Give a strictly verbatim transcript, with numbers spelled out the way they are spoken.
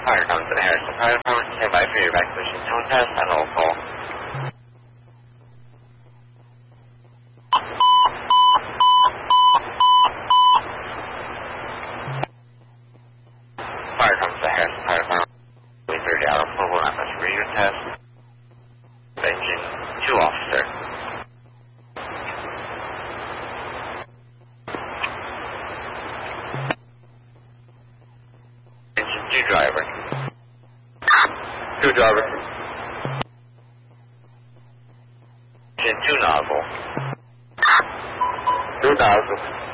Fire comes to the Harrison Fire Department. Stand by for your evacuation tone test and roll call. Fire comes to the Harrison Fire Department. We thirty hour approval on this radio test. Engine two officer. Engine two driver. Two driver. Engine two nozzle. Two nozzle.